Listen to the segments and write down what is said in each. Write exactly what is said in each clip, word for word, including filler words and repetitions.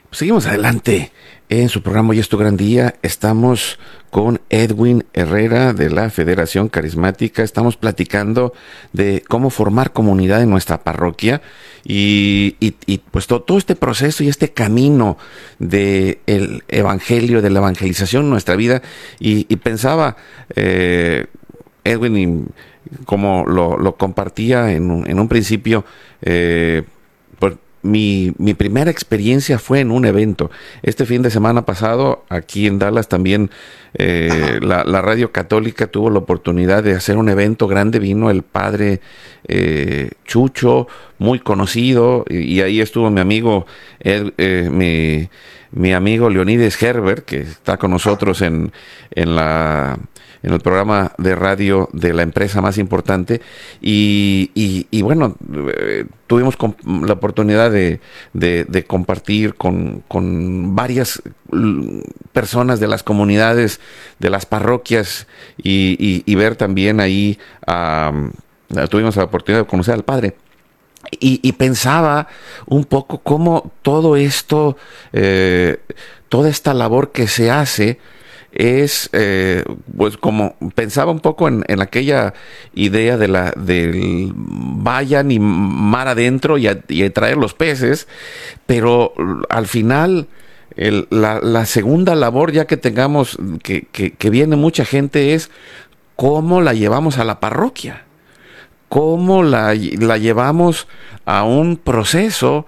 Seguimos adelante en su programa Hoy es tu gran día. Estamos con Edwin Herrera de la Federación Carismática. Estamos platicando de cómo formar comunidad en nuestra parroquia y, y, y pues todo, todo este proceso y este camino del evangelio, de la evangelización en nuestra vida. Y, y pensaba, eh, Edwin, y como lo, lo compartía en un, en un principio, eh, pues Mi, mi primera experiencia fue en un evento. Este fin de semana pasado, aquí en Dallas también, eh, la, la Radio Católica tuvo la oportunidad de hacer un evento grande. Vino el padre eh, Chucho, muy conocido, y, y ahí estuvo mi amigo, Ed, eh, mi, mi amigo Leonides Herbert, que está con nosotros en, en la... en el programa de radio de la empresa más importante, y, y, y bueno, eh, tuvimos la oportunidad de, de, de compartir con, con varias personas de las comunidades, de las parroquias, y, y, y ver también ahí, um, tuvimos la oportunidad de conocer al padre. Y, y pensaba un poco cómo todo esto, eh, toda esta labor que se hace, es eh, pues como pensaba un poco en, en aquella idea de la del vayan y mar adentro y a, y a traer los peces, pero al final el, la, la segunda labor, ya que tengamos que, que, que viene mucha gente, es cómo la llevamos a la parroquia, cómo la, la llevamos a un proceso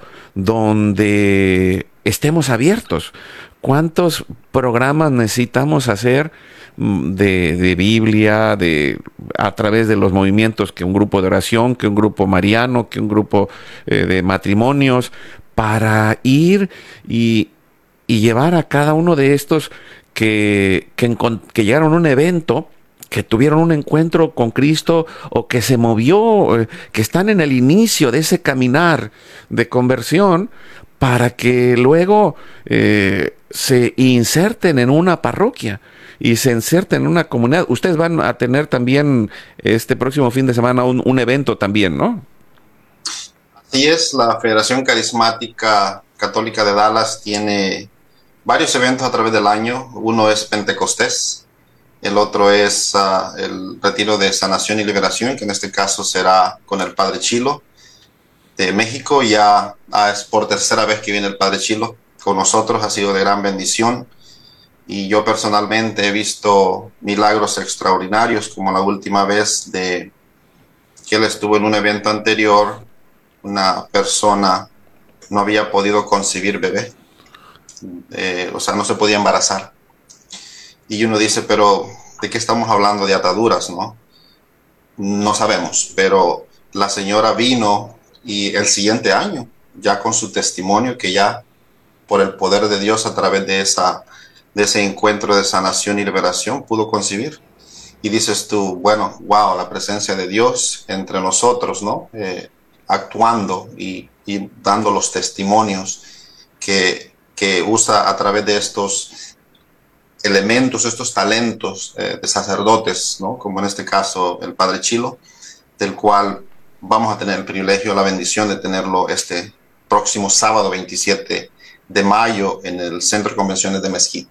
donde estemos abiertos. ¿Cuántos programas necesitamos hacer de, de Biblia, de a través de los movimientos, que un grupo de oración, que un grupo mariano, que un grupo eh, de matrimonios, para ir y, y llevar a cada uno de estos que, que, que llegaron a un evento, que tuvieron un encuentro con Cristo, o que se movió, eh, que están en el inicio de ese caminar de conversión, para que luego eh, se inserten en una parroquia y se inserten en una comunidad. Ustedes van a tener también este próximo fin de semana un, un evento también, ¿no? Así es, la Federación Carismática Católica de Dallas tiene varios eventos a través del año. Uno es Pentecostés, el otro es uh, el Retiro de Sanación y Liberación, que en este caso será con el Padre Chilo de México. Ya ah, es por tercera vez que viene el Padre Chilo con nosotros, ha sido de gran bendición, y yo personalmente he visto milagros extraordinarios, como la última vez de que él estuvo en un evento anterior. Una persona no había podido concebir bebé, eh, o sea, no se podía embarazar, y uno dice, pero ¿de qué estamos hablando? De ataduras, ¿no? No sabemos, pero la señora vino, y el siguiente año, ya con su testimonio, que ya por el poder de Dios, a través de, esa, de ese encuentro de sanación y liberación, pudo concebir. Y dices tú, bueno, wow, la presencia de Dios entre nosotros, ¿no? Eh, actuando y, y dando los testimonios que, que usa a través de estos elementos, estos talentos eh, de sacerdotes, ¿no? Como en este caso el Padre Chilo, del cual vamos a tener el privilegio, la bendición de tenerlo este próximo sábado veintisiete de mayo en el Centro de Convenciones de Mesquite.